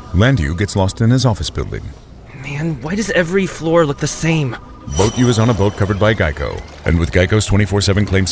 Landu gets lost in his office building. Man, why does every floor look the same? Boat U is on a boat covered by Geico. And with Geico's 24/7 claim